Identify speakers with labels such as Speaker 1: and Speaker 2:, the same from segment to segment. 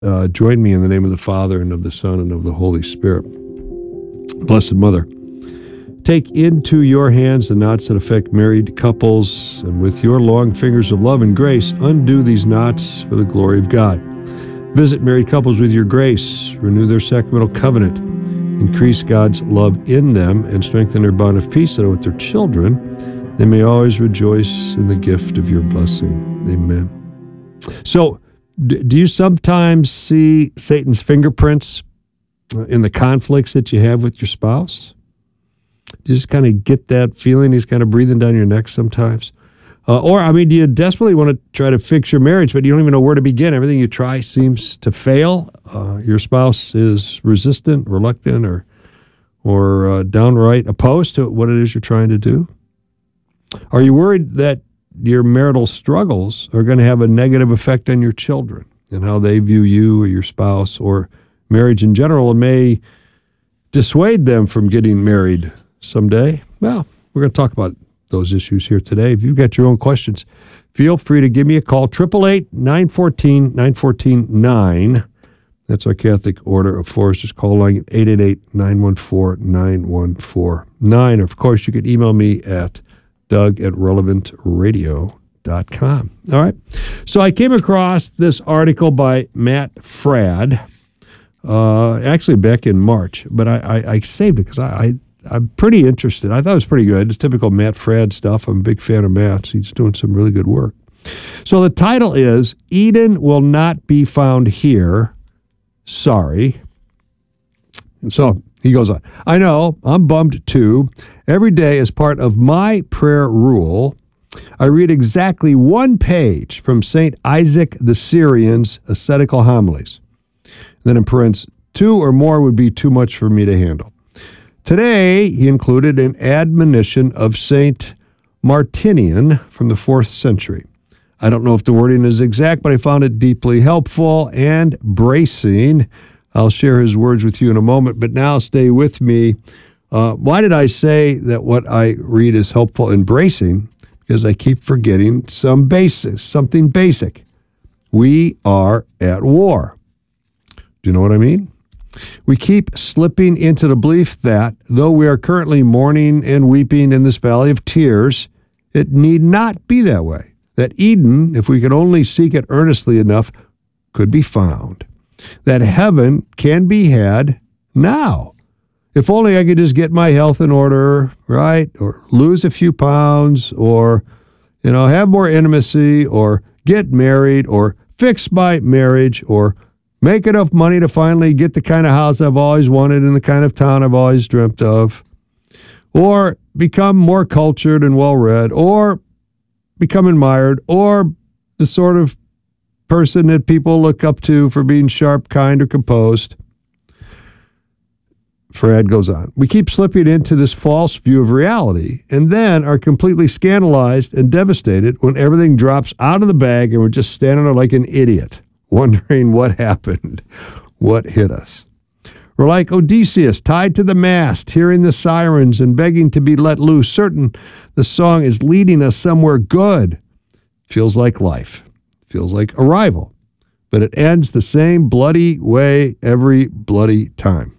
Speaker 1: Join me in the name of the Father, and of the Son, and of the Holy Spirit. Blessed Mother, take into your hands the knots that affect married couples, and with your long fingers of love and grace, undo these knots for the glory of God. Visit married couples with your grace, renew their sacramental covenant, increase God's love in them, and strengthen their bond of peace, so that with their children they may always rejoice in the gift of your blessing. Amen. So, do you sometimes see Satan's fingerprints in the conflicts that you have with your spouse? Do you just kind of get that feeling he's kind of breathing down your neck sometimes? Do you desperately want to try to fix your marriage, but you don't even know where to begin? Everything you try seems to fail. Your spouse is resistant, reluctant, or downright opposed to what it is you're trying to do. Are you worried that your marital struggles are going to have a negative effect on your children and how they view you or your spouse or marriage in general, and may dissuade them from getting married someday? Well, we're going to talk about those issues here today. If you've got your own questions, feel free to give me a call, 888-914-914-9. That's our Catholic Order of Foresters. Call line 888-914-914-9. Of course, you can email me at doug@relevantradio.com. All right. So I came across this article by Matt Fradd, actually back in March, but I saved it because I'm pretty interested. I thought it was pretty good. It's typical Matt Fradd stuff. I'm a big fan of Matt's. He's doing some really good work. So the title is, Eden Will Not Be Found Here. Sorry. And so he goes on. I know, I'm bummed too. Every day, as part of my prayer rule, I read exactly one page from St. Isaac the Syrian's ascetical homilies. Then in parentheses, 2 or more would be too much for me to handle. Today, he included an admonition of St. Martinian from the 4th century. I don't know if the wording is exact, but I found it deeply helpful and bracing. I'll share his words with you in a moment, but now stay with me. Why did I say that what I read is helpful and bracing? Because I keep forgetting something basic. We are at war. Do you know what I mean? We keep slipping into the belief that, though we are currently mourning and weeping in this valley of tears, it need not be that way. That Eden, if we could only seek it earnestly enough, could be found. That heaven can be had now. If only I could just get my health in order, right? Or lose a few pounds, or, have more intimacy, or get married, or fix my marriage, or make enough money to finally get the kind of house I've always wanted in the kind of town I've always dreamt of, or become more cultured and well-read, or become admired, or the sort of person that people look up to for being sharp, kind, or composed. Fradd goes on. We keep slipping into this false view of reality and then are completely scandalized and devastated when everything drops out of the bag and we're just standing there like an idiot, wondering what happened, what hit us. We're like Odysseus, tied to the mast, hearing the sirens and begging to be let loose, certain the song is leading us somewhere good. Feels like life. Feels like arrival. But it ends the same bloody way every bloody time.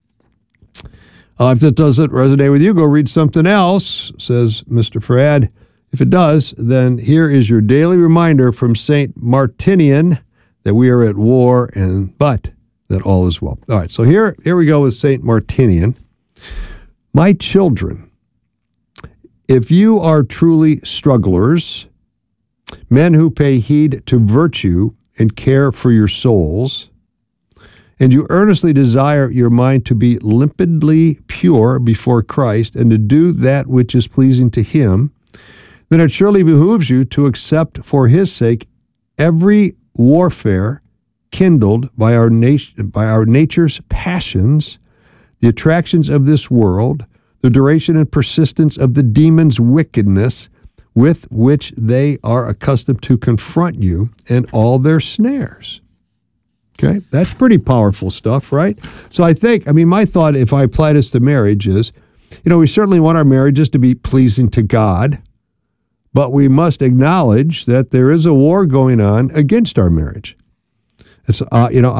Speaker 1: If that doesn't resonate with you, go read something else, says Mr. Fradd. If it does, then here is your daily reminder from St. Martinian that we are at war, but that all is well. All right, so here we go with St. Martinian. My children, if you are truly strugglers, men who pay heed to virtue and care for your souls, and you earnestly desire your mind to be limpidly pure before Christ and to do that which is pleasing to him, then it surely behooves you to accept for his sake every warfare kindled by our nature's passions, the attractions of this world, the duration and persistence of the demon's wickedness with which they are accustomed to confront you, and all their snares. Okay, that's pretty powerful stuff, right? So my thought, if I apply this to marriage, is, we certainly want our marriages to be pleasing to God, but we must acknowledge that there is a war going on against our marriage. It's